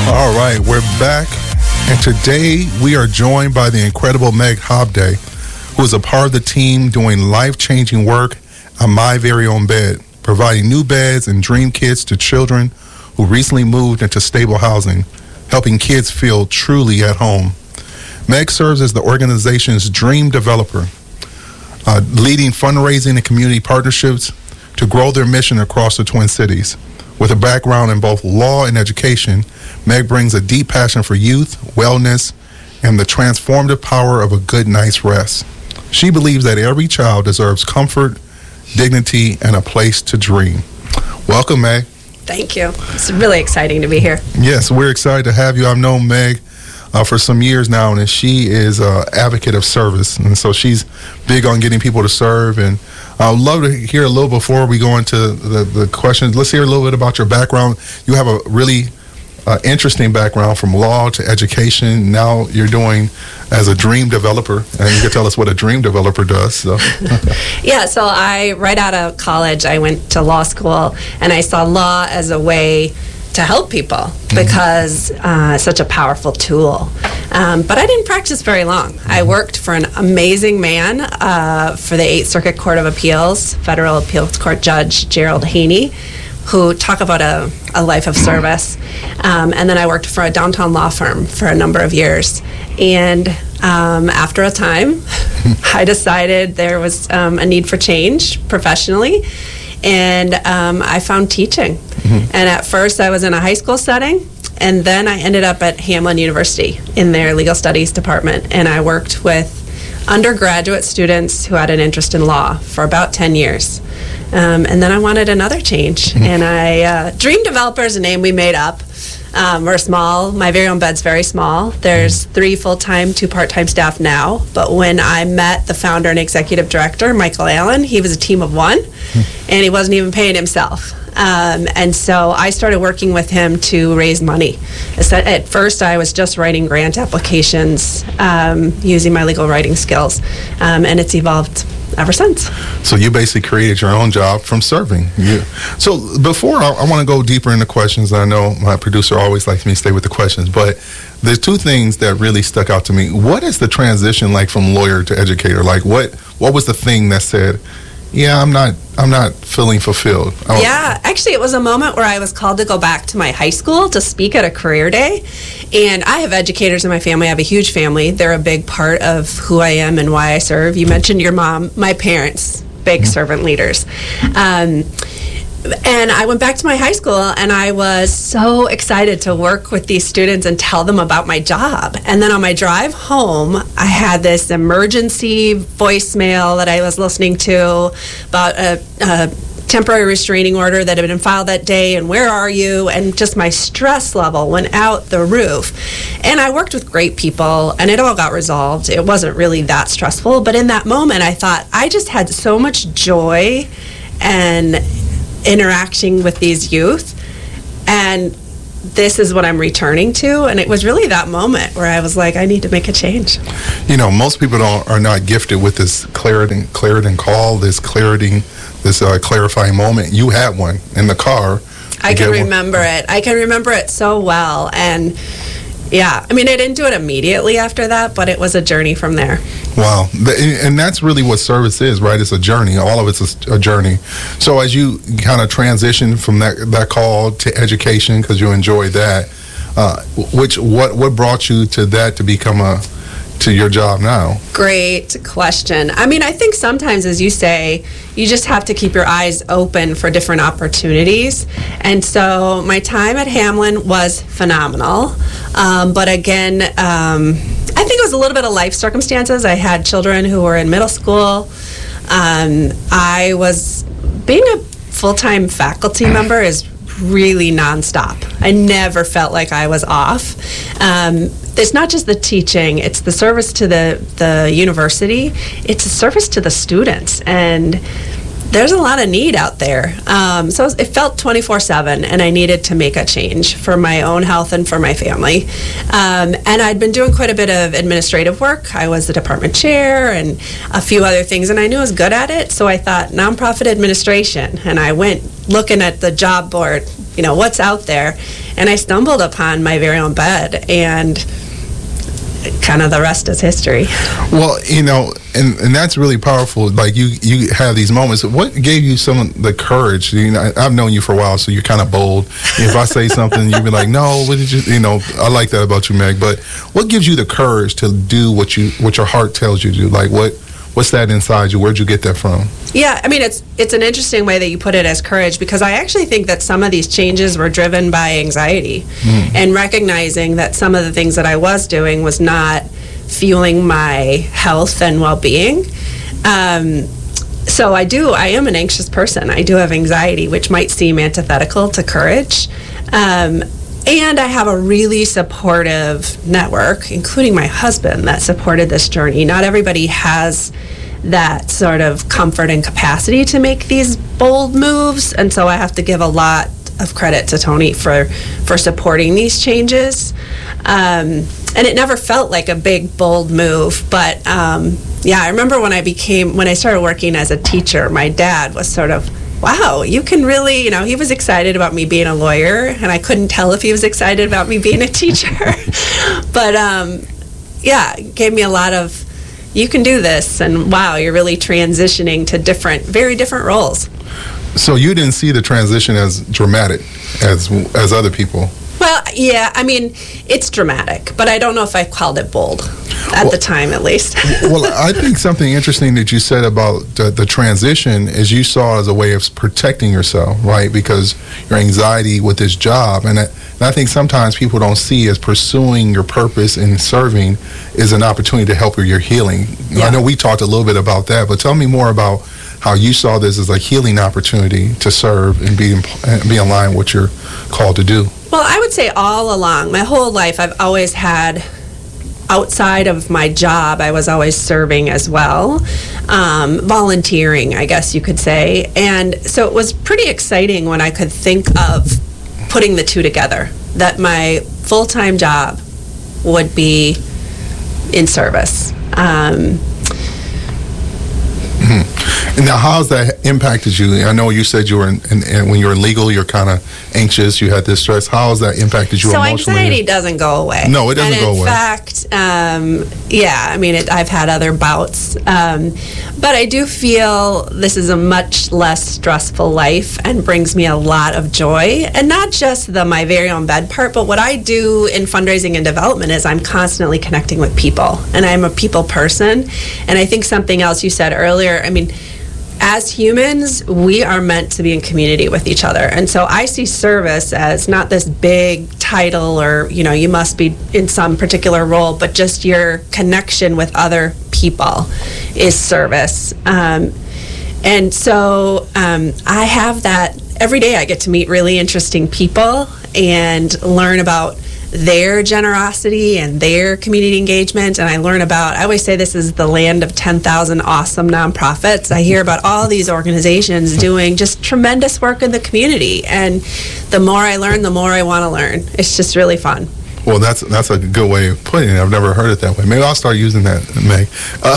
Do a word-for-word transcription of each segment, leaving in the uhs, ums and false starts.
All right, we're back, and today we are joined by the incredible Meg Hobday, who is a part of the team doing life-changing work on My Very Own Bed, providing new beds and dream kits to children who recently moved into stable housing, helping kids feel truly at home. Meg serves as the organization's dream developer, uh, leading fundraising and community partnerships to grow their mission across the Twin Cities. With a background in both law and education, Meg brings a deep passion for youth, wellness, and the transformative power of a good night's rest. She believes that every child deserves comfort, dignity, and a place to dream. Welcome, Meg. Thank you. It's really exciting to be here. Yes, we're excited to have you. I've known Meg uh, for some years now, and she is an advocate of service, and so she's big on getting people to serve. And I'd love to hear a little before we go into the, the questions. Let's hear a little bit about your background. You have a really uh, interesting background from law to education. Now you're doing as a dream developer, and you can tell us what a dream developer does. So. Yeah, so I, right out of college, I went to law school, and I saw law as a way to help people because uh, it's such a powerful tool. Um, but I didn't practice very long. I worked for an amazing man uh, for the Eighth Circuit Court of Appeals, Federal Appeals Court Judge Gerald Haney, who talk about a, a life of service. Um, and then I worked for a downtown law firm for a number of years. And um, after a time, I decided there was um, a need for change professionally. And um, I found teaching. Mm-hmm. And at first I was in a high school setting, and then I ended up at Hamline University in their legal studies department, and I worked with undergraduate students who had an interest in law for about ten years. Um, and then I wanted another change, mm-hmm. and I, uh, Dream Developer is a name we made up. Um, we're small. My Very Own Bed's very small. There's three full-time, two part-time staff now. But when I met the founder and executive director, Michael Allen, he was a team of one, and he wasn't even paying himself. Um, and so I started working with him to raise money. At first, I was just writing grant applications um, using my legal writing skills, um, and it's evolved ever since. So you basically created your own job from serving. You. So before, I, I want to go deeper into questions. I know my producer always likes me to stay with the questions, but there's two things that really stuck out to me. What is the transition like from lawyer to educator? Like what, what was the thing that said, yeah, I'm not I'm not feeling fulfilled? Yeah, actually, it was a moment where I was called to go back to my high school to speak at a career day. And I have educators in my family. I have a huge family. They're a big part of who I am and why I serve. You mentioned your mom. My parents, big mm-hmm. servant leaders. Um, and I went back to my high school, and I was so excited to work with these students and tell them about my job. And then on my drive home, I had this emergency voicemail that I was listening to about a, a temporary restraining order that had been filed that day, and where are you? And just my stress level went out the roof. And I worked with great people, and it all got resolved. It wasn't really that stressful, but in that moment, I thought I just had so much joy and interacting with these youth, and this is what I'm returning to. And it was really that moment where I was like, I need to make a change. You know, most people don't, are not gifted with this clarity, clarity call, this clarity, this uh, clarifying moment. You had one in the car. I can remember it. I can remember it so well. And yeah, I mean, I didn't do it immediately after that, but it was a journey from there. Wow. And that's really what service is, right? It's a journey. All of it's a journey. So as you kind of transition from that, that call to education, because you enjoyed that, uh, which what what brought you to that to become a to your job now? Great question. I mean, I think sometimes, as you say, you just have to keep your eyes open for different opportunities. And so my time at Hamline was phenomenal. Um, but again, um, I think it was a little bit of life circumstances. I had children who were in middle school. Um, I was, being a full-time faculty member is really nonstop. I never felt like I was off. Um, it's not just the teaching, it's the service to the, the university, it's a service to the students, and there's a lot of need out there. Um, so it felt twenty-four seven, and I needed to make a change for my own health and for my family. Um, and I'd been doing quite a bit of administrative work. I was the department chair and a few other things, and I knew I was good at it, so I thought nonprofit administration, and I went looking at the job board, you know, what's out there. and I stumbled upon My Very Own Bed, and kind of the rest is history. Well, you know, and, and that's really powerful. Like you, you have these moments. What gave you some of the courage? You know, I, I've known you for a while, so you're kind of bold. If I say something, you'd be like, "No, what did you?" You know, I like that about you, Meg. But what gives you the courage to do what you, what your heart tells you to do? Like what? What's that inside you? Where'd you get that from? Yeah, I mean, it's it's an interesting way that you put it as courage, because I actually think that some of these changes were driven by anxiety mm. and recognizing that some of the things that I was doing was not fueling my health and well-being. Um, so I do, I am an anxious person. I do have anxiety, which might seem antithetical to courage. Um, And I have a really supportive network, including my husband, that supported this journey. Not everybody has that sort of comfort and capacity to make these bold moves, and so I have to give a lot of credit to Tony for, for supporting these changes. Um, and it never felt like a big, bold move, but um, yeah, I remember when I became, when I started working as a teacher, my dad was sort of, wow, you can really, you know, he was excited about me being a lawyer, and I couldn't tell if he was excited about me being a teacher. But, um, yeah, it gave me a lot of, you can do this, and wow, you're really transitioning to different, very different roles. So you didn't see the transition as dramatic as as other people? Well, yeah, I mean, it's dramatic, but I don't know if I called it bold at well, the time, at least. Well, I think something interesting that you said about the, the transition is you saw it as a way of protecting yourself, right? Because your anxiety with this job, and I, and I think sometimes people don't see as pursuing your purpose in serving is an opportunity to help with your healing. Yeah. I know we talked a little bit about that, but tell me more about how you saw this as a healing opportunity to serve and be in, be in line with what you're called to do. Well, I would say all along, my whole life, I've always had, outside of my job, I was always serving as well, um, volunteering, I guess you could say. And so it was pretty exciting when I could think of putting the two together, that my full-time job would be in service. Um, mm-hmm. And now, how's that impacted you? I know you said you were in, in, in when you were legal, you're kind of anxious. You had this stress. How has that impacted you so emotionally? So anxiety doesn't go away. No, it doesn't and go away. In fact, um, yeah, I mean, it, I've had other bouts, um, but I do feel this is a much less stressful life and brings me a lot of joy. And not just the My Very Own Bed part, but what I do in fundraising and development is I'm constantly connecting with people, and I'm a people person. And I think something else you said earlier, I mean, as humans, we are meant to be in community with each other. And so I see service as not this big title or, you know, you must be in some particular role, but just your connection with other people is service. Um, and so um, I have that every day. I get to meet really interesting people and learn about their generosity and their community engagement, and I learn about, I always say this is the land of ten thousand awesome nonprofits. I hear about all these organizations doing just tremendous work in the community, and the more I learn, the more I want to learn. It's just really fun. Well, that's that's a good way of putting it. I've never heard it that way. Maybe I'll start using that, Meg. Uh,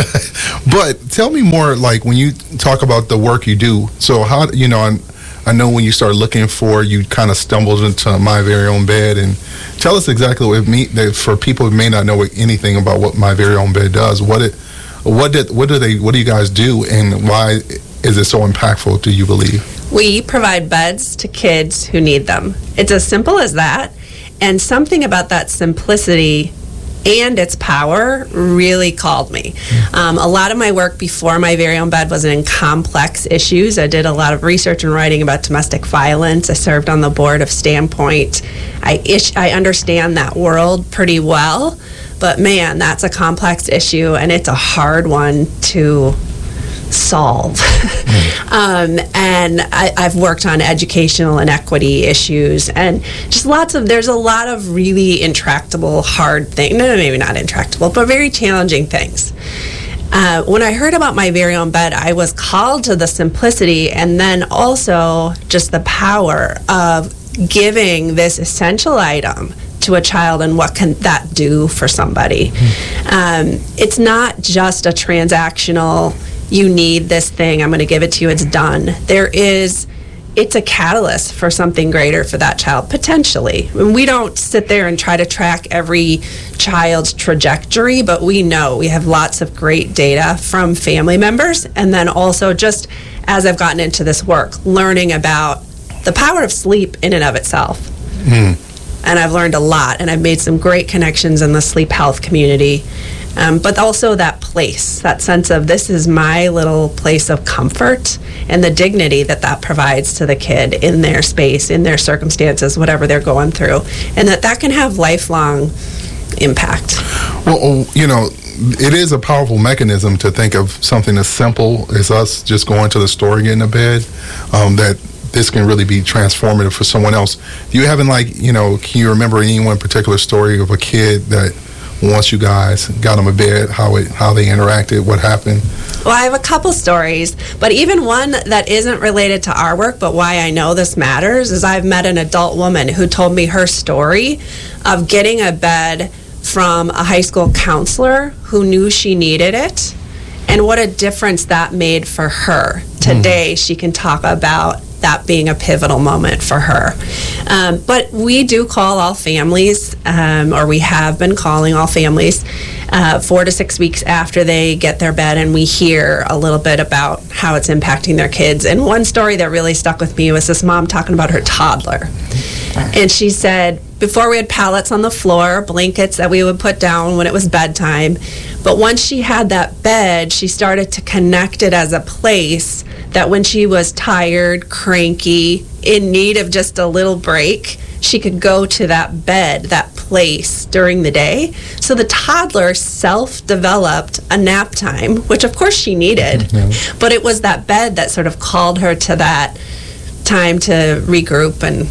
but tell me more, like when you talk about the work you do, so how, you know, I'm, I know when you started looking for, you kind of stumbled into My Very Own Bed, and tell us exactly what it means, that for people who may not know anything about what My Very Own Bed does. What it, what did, what do they, what do you guys do, and why is it so impactful? Do you believe? We provide beds to kids who need them. It's as simple as that, and something about that simplicity and its power really called me. Um, a lot of my work before My Very Own Bed was in complex issues. I did a lot of research and writing about domestic violence. I served on the board of Standpoint. I, ish, I understand that world pretty well, but man, that's a complex issue, and it's a hard one to solve. um, and I, I've worked on educational inequity issues, and just lots of, there's a lot of really intractable, hard things, no, maybe not intractable, but very challenging things. Uh, when I heard about My Very Own Bed, I was called to the simplicity and then also just the power of giving this essential item to a child, and what can that do for somebody. Um, it's not just a transactional, you need this thing, I'm going to give it to you, it's done. There is it's a catalyst for something greater for that child, potentially. And we don't sit there and try to track every child's trajectory, but we know we have lots of great data from family members. And then also, just as I've gotten into this work, learning about the power of sleep in and of itself. Mm. And I've learned a lot, and I've made some great connections in the sleep health community. Um, but also that place, that sense of this is my little place of comfort, and the dignity that that provides to the kid in their space, in their circumstances, whatever they're going through, and that that can have lifelong impact. Well, you know, it is a powerful mechanism to think of something as simple as us just going to the store and getting a bed, um, that this can really be transformative for someone else. Do you have, in like, you know, can you remember any one particular story of a kid that once you guys got them a bed, how it how they interacted, what happened? Well, I have a couple stories, but even one that isn't related to our work, but why I know this matters, is I've met an adult woman who told me her story of getting a bed from a high school counselor who knew she needed it, and what a difference that made for her. Today, mm. she can talk about that being a pivotal moment for her. Um, but we do call all families, um, or we have been calling all families, uh, four to six weeks after they get their bed, and we hear a little bit about how it's impacting their kids. And one story that really stuck with me was this mom talking about her toddler. And she said, before we had pallets on the floor, blankets that we would put down when it was bedtime, but once she had that bed, she started to connect it as a place that when she was tired, cranky, in need of just a little break, she could go to that bed, that place during the day. So the toddler self-developed a nap time, which of course she needed, mm-hmm. but it was that bed that sort of called her to that time to regroup. And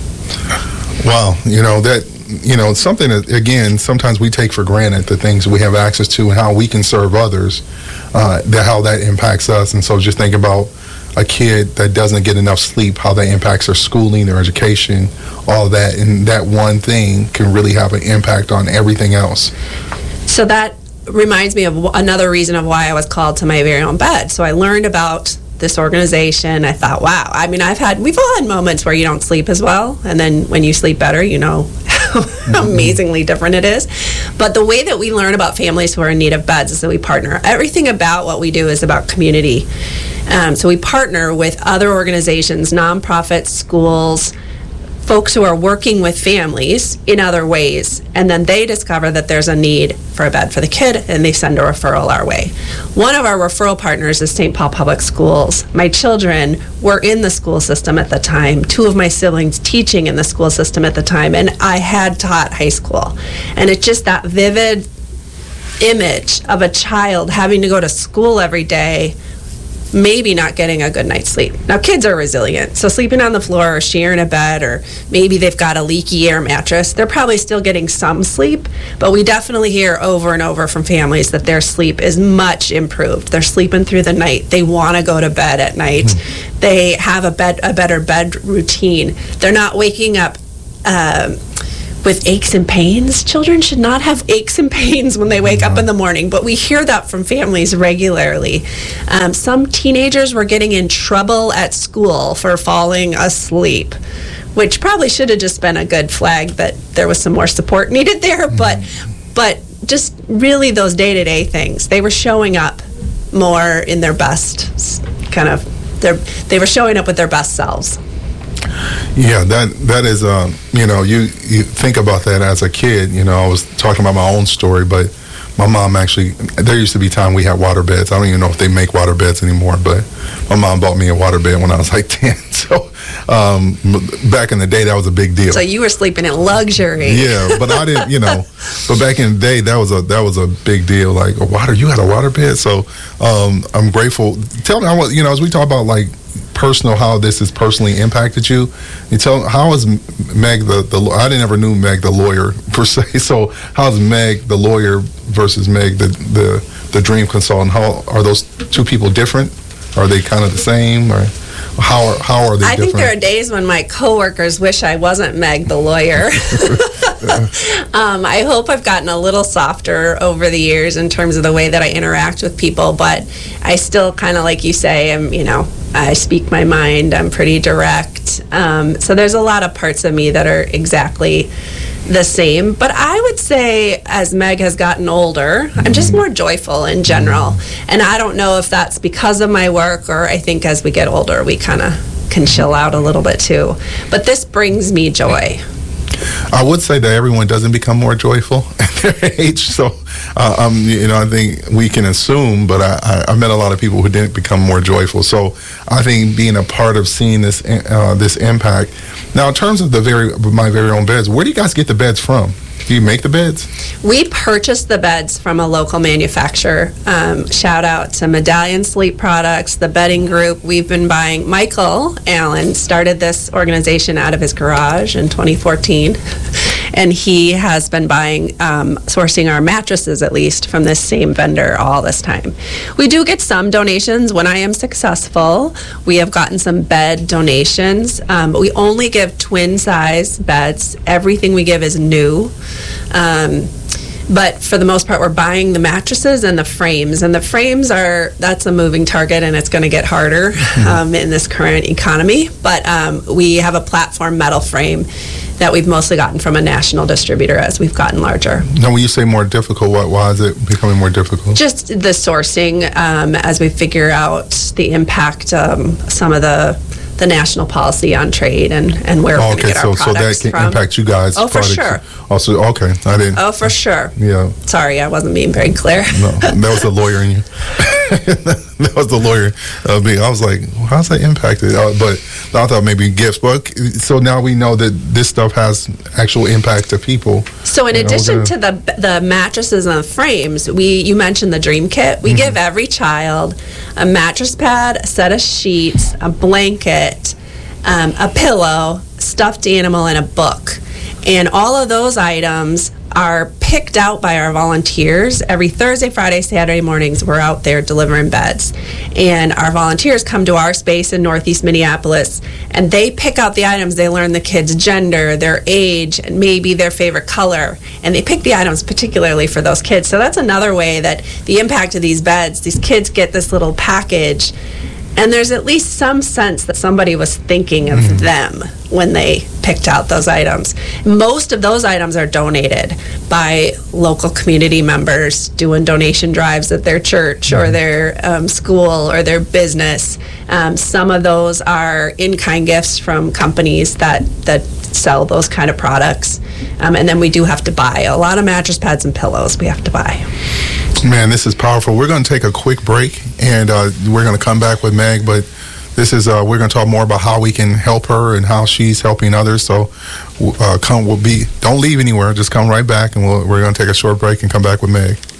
wow, you know, that, you know, something that, again, sometimes we take for granted the things we have access to and how we can serve others, uh, that how that impacts us. And so just think about a kid that doesn't get enough sleep, how that impacts their schooling, their education, all that. And that one thing can really have an impact on everything else. So that reminds me of another reason of why I was called to my very own bed. So I learned about this organization. I thought, wow, I mean, I've had, we've all had moments where you don't sleep as well. And then when you sleep better, you know how mm-hmm. amazingly different it is. But the way that we learn about families who are in need of beds is that we partner. Everything about what we do is about community. Um, so we partner with other organizations, nonprofits, schools, folks who are working with families in other ways, and then they discover that there's a need for a bed for the kid, and they send a referral our way. One of our referral partners is Saint Paul Public Schools. My children were in the school system at the time, two of my siblings teaching in the school system at the time, and I had taught high school. And it's just that vivid image of a child having to go to school every day, maybe not getting a good night's sleep. Now, kids are resilient, so sleeping on the floor or sharing a bed, or maybe they've got a leaky air mattress, they're probably still getting some sleep, but we definitely hear over and over from families that their sleep is much improved. They're sleeping through the night. They want to go to bed at night. Mm-hmm. They have a bed, a better bed routine. They're not waking up um, with aches and pains. Children should not have aches and pains when they wake up in the morning, but we hear that from families regularly. Um, some teenagers were getting in trouble at school for falling asleep, which probably should have just been a good flag that there was some more support needed there, but but just really those day-to-day things. They were showing up more in their best, kind of, their, they were showing up with their best selves. Yeah, that that is, um, you know, you, you think about that as a kid. You know, I was talking about my own story, but my mom actually, there used to be time we had water beds. I don't even know if they make water beds anymore, but my mom bought me a water bed when I was like ten. So um, back in the day, that was a big deal. So you were sleeping in luxury. Yeah, but I didn't, you know, but back in the day, that was a that was a big deal. Like, a water, you had a water bed? So um, I'm grateful. Tell me, you know, as we talk about, like, personal, how this has personally impacted you. You tell, how is Meg the, the I didn't ever knew Meg the lawyer per se, so how's Meg the lawyer versus Meg the the, the dream consultant? How are those two people different? Are they kind of the same, or how are, how are they I different? think there are days when my coworkers wish I wasn't Meg the lawyer. um, I hope I've gotten a little softer over the years in terms of the way that I interact with people, but I still kind of, like you say, am, you know, I speak my mind. I'm pretty direct. Um, so there's a lot of parts of me that are exactly the same. But I would say as Meg has gotten older, I'm just more joyful in general. And I don't know if that's because of my work, or I think as we get older, we kind of can chill out a little bit too. But this brings me joy. I would say that everyone doesn't become more joyful at their age. So, uh, um, you know, I think we can assume, but I, I, I met a lot of people who didn't become more joyful. So I think being a part of seeing this uh, this impact. Now, in terms of the very my very own beds, where do you guys get the beds from? Do you make the beds? We purchased the beds from a local manufacturer. Um, shout out to Medallion Sleep Products, the bedding group. We've been buying. Michael Allen started this organization out of his garage in twenty fourteen, and he has been buying, um, sourcing our mattresses at least from this same vendor all this time. We do get some donations when I am successful. We have gotten some bed donations, um, but we only give twin size beds. Everything we give is new. Um, but for the most part, we're buying the mattresses and the frames. And the frames are, that's a moving target, and it's going to get harder um, in this current economy. But um, we have a platform metal frame that we've mostly gotten from a national distributor as we've gotten larger. Now, when you say more difficult, why, why is it becoming more difficult? Just the sourcing um, as we figure out the impact, um, some of the the national policy on trade and, and where oh, we're going to okay, get so, our so products that can from. impact you guys. Oh, for sure. Also, okay, I didn't. Oh, for sure. Yeah. Sorry, I wasn't being very clear. No, that was the lawyer in you. That was the lawyer. Uh, being, I was like, well, how's that impacted? Uh, but I thought maybe gifts. But so now we know that this stuff has actual impact to people. So in you know, addition the, to the the mattresses and the frames, we you mentioned the Dream Kit. We mm-hmm. give every child a mattress pad, a set of sheets, a blanket, um, a pillow, stuffed animal, and a book. And all of those items are picked out by our volunteers. Every Thursday, Friday, Saturday mornings, we're out there delivering beds. And our volunteers come to our space in Northeast Minneapolis, and they pick out the items. They learn the kids' gender, their age, and maybe their favorite color. And they pick the items particularly for those kids. So that's another way that the impact of these beds, these kids get this little package, and there's at least some sense that somebody was thinking of mm-hmm. them when they picked out those items. Most of those items are donated by local community members doing donation drives at their church mm-hmm. or their um, school or their business. Um, some of those are in-kind gifts from companies that, that sell those kind of products. Um, and then we do have to buy a lot of mattress pads and pillows we have to buy. Man, this is powerful. We're going to take a quick break, and uh, we're going to come back with Meg, but this is uh, we're going to talk more about how we can help her and how she's helping others. So uh, come, we'll be, don't leave anywhere. Just come right back, and we'll, we're going to take a short break and come back with Meg.